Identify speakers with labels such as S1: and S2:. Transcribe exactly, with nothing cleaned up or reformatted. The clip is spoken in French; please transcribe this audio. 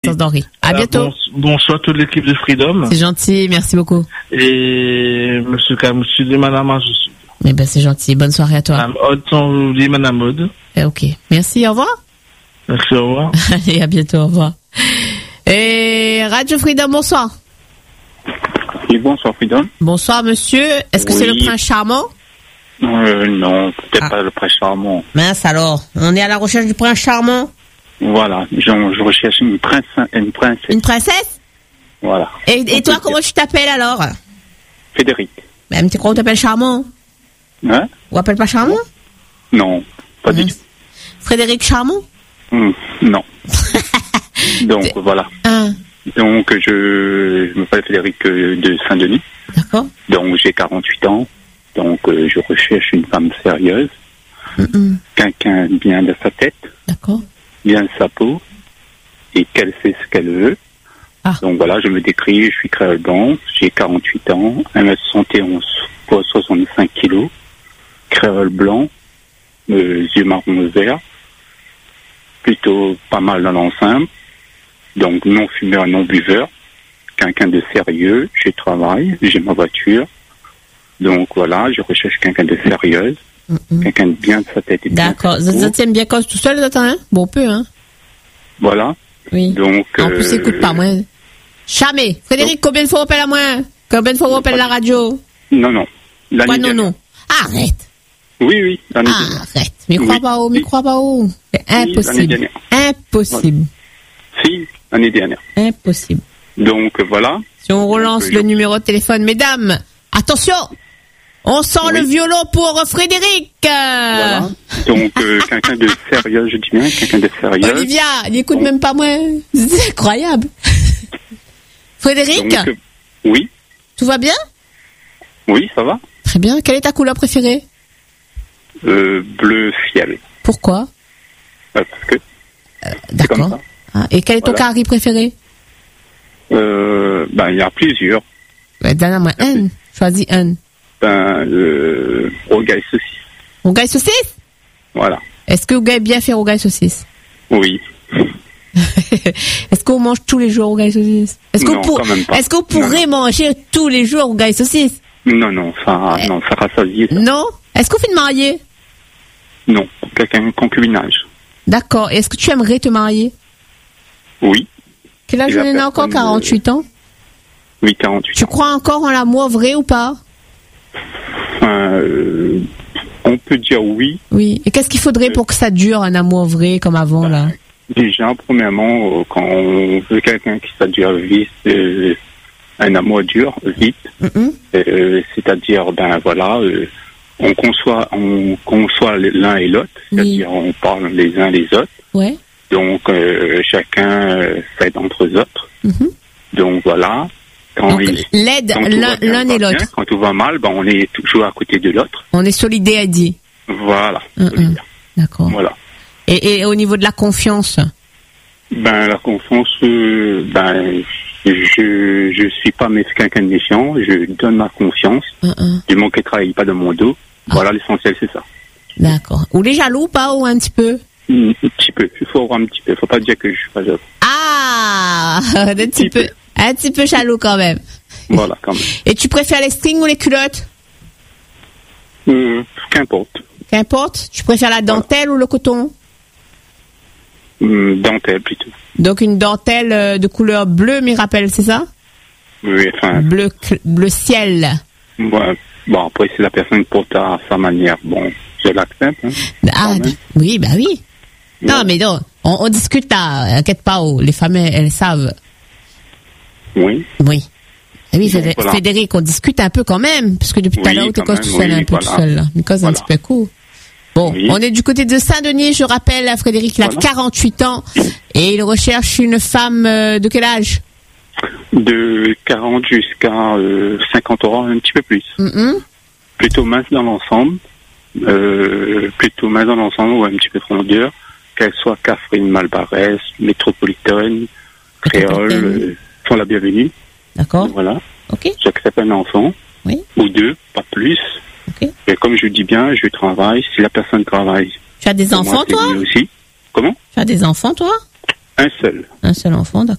S1: connaissance d'Henri. À
S2: Euh,
S1: bientôt.
S2: bon- bonsoir toute l'équipe de Freedom.
S1: C'est gentil, merci beaucoup.
S2: Et monsieur Kamouchi de Madame Ajus.
S1: Eh ben, c'est gentil. Bonne soirée à toi.
S2: Madame Aude, on dit Madame Aude.
S1: Eh, ok. Merci, au revoir.
S2: Merci, au revoir.
S1: Allez, à bientôt, au revoir. Et Radio Freedom, bonsoir.
S3: Oui, bonsoir, Freedom.
S1: Bonsoir, monsieur. Est-ce que
S3: Oui.
S1: c'est le prince charmant?
S3: Euh, non, peut-être
S1: Ah.
S3: pas le prince charmant.
S1: Mince alors. On est à la recherche du prince charmant?
S3: Voilà, je, je recherche une princesse. Une princesse.
S1: Une princesse?
S3: Voilà.
S1: Et, et toi, comment tu t'appelles alors?
S3: Frédéric.
S1: Même tu crois qu'on t'appelle charmant?
S3: Hein?
S1: On appelle pas charmant?
S3: Non, pas du
S1: Mince.
S3: tout.
S1: Frédéric Charmant?
S3: Hum, non. Donc, voilà.
S1: Ah,
S3: Donc, je, je m'appelle Frédéric euh, de Saint-Denis.
S1: d'accord.
S3: Donc, j'ai quarante-huit ans. Donc, euh, je recherche une femme sérieuse.
S1: Mm-mm.
S3: Quelqu'un bien de sa tête,
S1: D'accord.
S3: bien de sa peau. Et qu'elle sait ce qu'elle veut.
S1: Ah.
S3: Donc, voilà, je me décris. Je suis créole blanc. J'ai quarante-huit ans. un mètre soixante et onze, poids soixante-cinq kilos. Créole blanc. Euh, yeux marron vert. Plutôt pas mal dans l'ensemble. Donc, non fumeur, non buveur. Quelqu'un de sérieux. Je travaille. J'ai ma voiture. Donc, voilà, je recherche quelqu'un de sérieuse.
S1: Mm-mm.
S3: Quelqu'un de bien de sa tête et bien de
S1: D'accord.
S3: sa
S1: Ça
S3: peau.
S1: ça t'aime bien quand tout seul, attends, hein? Bon, on peut, hein?
S3: Voilà.
S1: Oui.
S3: Donc,
S1: En plus,
S3: euh,
S1: écoute pas, moi. Jamais. Frédéric, combien de fois on appelle à moi? Combien de fois on appelle la radio?
S3: Non, non. L'année
S1: Quoi, non,
S3: dernière.
S1: non. Arrête.
S3: Oui, oui, l'année
S1: Ah,
S3: dernière.
S1: arrête. Mais crois
S3: Oui.
S1: pas où, mais
S3: Oui.
S1: crois pas où. C'est
S3: l'année
S1: impossible.
S3: dernière.
S1: Impossible.
S3: Si, l'année dernière.
S1: Impossible.
S3: Donc, voilà.
S1: Si on relance
S3: Donc,
S1: le
S3: je-
S1: numéro de téléphone, mesdames, attention! On sent
S3: Oui.
S1: le violon pour Frédéric!
S3: Voilà. Donc, euh, quelqu'un de sérieux, je dis bien, quelqu'un de sérieux.
S1: Olivia, il écoute
S3: Bon.
S1: même pas moi. C'est incroyable. Frédéric,
S3: Donc, euh, oui,
S1: tout va bien?
S3: oui, ça va.
S1: Très bien. Quelle est ta couleur préférée?
S3: Euh, bleu ciel.
S1: Pourquoi?
S3: Euh, parce que, comme
S1: D'accord.
S3: ça.
S1: Ah, et quel est ton
S3: Voilà.
S1: carré préféré?
S3: euh, ben, il y a plusieurs.
S1: Ben, donne-moi un. Choisis un.
S3: Ben, euh, rogaille saucisse.
S1: Rougaille saucisse?
S3: Voilà.
S1: Est-ce que Rougaille bien fait rougaille saucisse?
S3: Oui.
S1: Est-ce qu'on mange tous les jours rougaille saucisse? Est-ce qu'on
S3: Non,
S1: pour-
S3: quand même pas.
S1: est-ce qu'on pourrait manger tous les jours rougaille saucisse?
S3: Non, non, ça,
S1: Eh.
S3: non, ça rassasie. ça.
S1: Non? Est-ce qu'on fait de marier?
S3: Non, quelqu'un de concubinage.
S1: D'accord. Et est-ce que tu aimerais te marier?
S3: Oui.
S1: Quel âge
S3: Et la
S1: on en a encore?
S3: personne,
S1: quarante-huit ans?
S3: Oui, quarante-huit
S1: Tu
S3: ans.
S1: crois encore en l'amour vrai ou pas?
S3: Euh, on peut dire oui.
S1: Oui. Et qu'est-ce qu'il faudrait pour que ça dure, un amour vrai comme avant, là?
S3: Déjà, premièrement, euh, quand on veut quelqu'un qui ça dure vite, euh, un amour dur, vite,
S1: Mhm.
S3: euh, c'est-à-dire, ben voilà, euh, on conçoit, on conçoit l'un et l'autre, c'est-à-dire on parle les uns les autres,
S1: Ouais.
S3: donc euh, chacun euh, s'aide entre eux autres.
S1: Mhm.
S3: Donc voilà, quand,
S1: Donc,
S3: il,
S1: l'aide
S3: quand tout
S1: l'un
S3: va bien,
S1: l'un
S3: va
S1: et
S3: bien.
S1: l'autre.
S3: Quand tout va mal, ben on est toujours à côté de l'autre.
S1: On est solidaires, dit.
S3: Voilà.
S1: Mhm.
S3: ça veut dire.
S1: D'accord.
S3: Voilà.
S1: Et, et au niveau de la confiance?
S3: Ben la confiance, euh, ben je je suis pas mais quelqu'un de méchant, je donne ma confiance.
S1: Mhm.
S3: Du moment qu'elle travaille pas de mon dos.
S1: Ah.
S3: Voilà, l'essentiel c'est ça.
S1: D'accord. Ou les jaloux, pas, ou un petit peu?
S3: Un petit peu, il faut avoir un petit peu, faut pas dire que je suis pas jaloux.
S1: Ah! Un petit
S3: petit
S1: peu.
S3: peu.
S1: Un petit peu jaloux quand même.
S3: Voilà, quand même.
S1: Et tu préfères les strings ou les culottes?
S3: Euh, Qu'importe.
S1: Qu'importe. Tu préfères la dentelle ou le coton?
S3: Hum, Dentelle plutôt.
S1: Donc une dentelle euh, de couleur bleue, Mirapelle, c'est ça?
S3: Oui, enfin,
S1: Bleu, cl- bleu ciel.
S3: bon, bon après si la personne porte à sa manière, bon, je l'accepte. Hein,
S1: Ah,
S3: quand même.
S1: oui, bah oui. Non,
S3: Ouais.
S1: mais non, on, on discute là, inquiète pas, oh, les femmes, elles, elles savent.
S3: Oui,
S1: Oui. Ah oui,
S3: Donc,
S1: Fédé-
S3: voilà.
S1: Frédéric, on discute un peu quand même, parce que depuis tout à
S3: Oui,
S1: l'heure, tu
S3: quand
S1: causes
S3: même,
S1: tout seul,
S3: oui,
S1: un peu tout
S3: voilà.
S1: seul, là. Tu causes un
S3: Voilà.
S1: petit peu court. Bon,
S3: Oui.
S1: on est du côté de Saint-Denis, je rappelle à Frédéric, il a
S3: Voilà.
S1: quarante-huit ans, et il recherche une femme euh, de quel âge?
S3: de quarante jusqu'à euh, cinquante euros, un petit peu plus.
S1: Mhm.
S3: Plutôt mince dans l'ensemble, euh, plutôt mince dans l'ensemble ou un petit peu frondeur, qu'elle soit Catherine, Malbarès, métropolitaine, créole,
S1: Métropolitaine.
S3: euh, sont la bienvenue.
S1: D'accord.
S3: Voilà.
S1: Ok.
S3: J'accepte un enfant,
S1: Oui.
S3: ou deux, pas plus.
S1: Ok.
S3: Et comme je dis bien, je travaille. Si la personne travaille,
S1: Tu as des
S3: pour
S1: enfants,
S3: moi, c'est
S1: toi?
S3: mieux aussi. Comment?
S1: Tu as des enfants, toi?
S3: Un seul.
S1: Un seul enfant, d'accord.